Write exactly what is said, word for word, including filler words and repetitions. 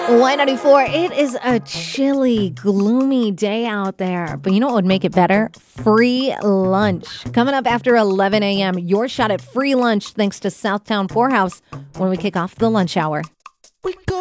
Y ninety-four, it is a chilly, gloomy day out there. But you know what would make it better? Free lunch. Coming up after eleven a.m., your shot at free lunch thanks to Southtown Poorhouse when we kick off the lunch hour. We go